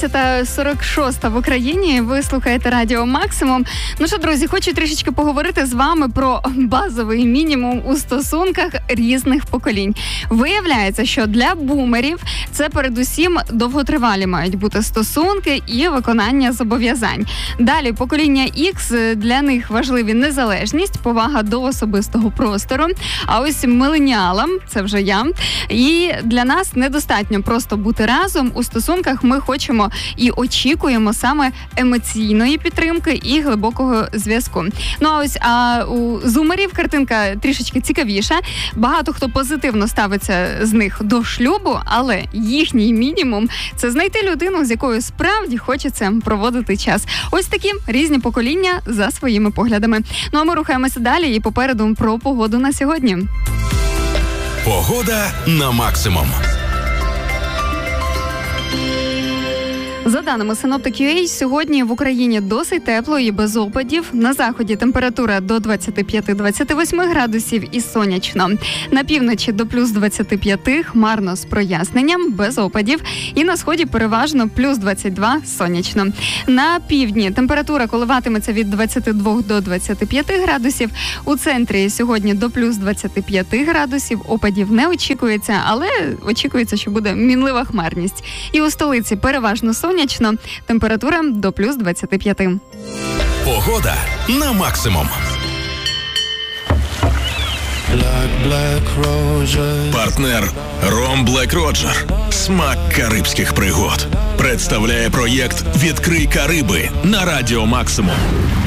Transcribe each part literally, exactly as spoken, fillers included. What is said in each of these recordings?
одинадцята сорок шість в Україні. Ви слухаєте Радіо Максимум. Ну що, друзі, хочу трішечки поговорити з вами про базовий мінімум у стосунках різних поколінь. Виявляється, що для бумерів це передусім довготривалі мають бути стосунки і виконання зобов'язань. Далі покоління X, для них важливі незалежність, повага до особистого простору. А ось міленіалам, це вже я, і для нас недостатньо просто бути разом. У стосунках ми хочемо і очікуємо саме емоційної підтримки і глибокого зв'язку. Ну а ось а у зумерів картинка трішечки цікавіша. Багато хто позитивно ставиться з них до шлюбу, але їхній мінімум – це знайти людину, з якою справді хочеться проводити час. Ось такі різні покоління за своїми поглядами. Ну а ми рухаємося далі і попереду про погоду на сьогодні. Погода на максимум. За даними Синоптик точка ю а, сьогодні в Україні досить тепло і без опадів. На заході температура до двадцять п'ять - двадцять вісім градусів і сонячно. На півночі до плюс двадцять п'ять, хмарно з проясненням, без опадів. І на сході переважно плюс двадцять два, сонячно. На півдні температура коливатиметься від двадцять два до двадцять п'ять градусів. У центрі сьогодні до плюс двадцять п'ять градусів. Опадів не очікується, але очікується, що буде мінлива хмарність. І у столиці переважно сонячно. Температура до плюс двадцять п'ять. Погода на максимум. Партнер Ром Блек Роджер. Смак карибських пригод. Представляє проєкт «Відкрий Кариби» на Радіо Максимум.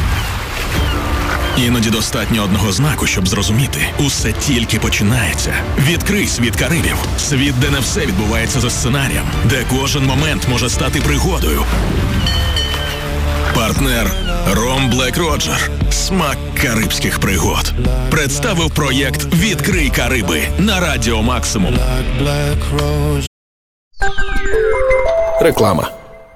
Іноді достатньо одного знаку, щоб зрозуміти. Усе тільки починається. Відкрий світ Карибів. Світ, де не все відбувається за сценарієм. Де кожен момент може стати пригодою. Партнер Ром Блек Роджер. Смак карибських пригод. Представив проєкт «Відкрий Кариби» на Радіо Максимум. Реклама.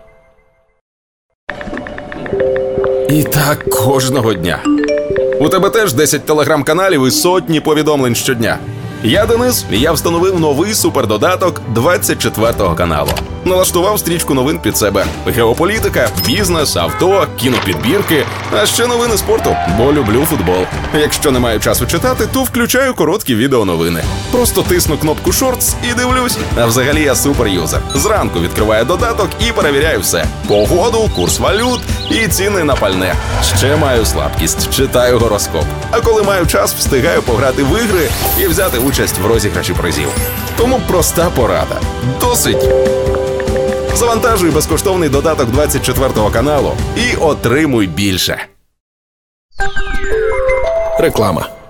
І так кожного дня. У тебе теж десять телеграм-каналів і сотні повідомлень щодня. Я Денис, і я встановив новий супердодаток двадцять четвертого каналу. Налаштував стрічку новин під себе. Геополітика, бізнес, авто, кінопідбірки, а ще новини спорту, бо люблю футбол. Якщо не маю часу читати, то включаю короткі відеоновини. Просто тисну кнопку «Шортс» і дивлюсь. А взагалі я суперюзер. Зранку відкриваю додаток і перевіряю все. Погоду, курс валют і ціни на пальне. Ще маю слабкість, читаю гороскоп. А коли маю час, встигаю пограти в ігри і взяти участь в розіграші призів. Тому проста порада. Досить! Завантажуй безкоштовний додаток двадцять четвертого каналу і отримуй більше. Реклама.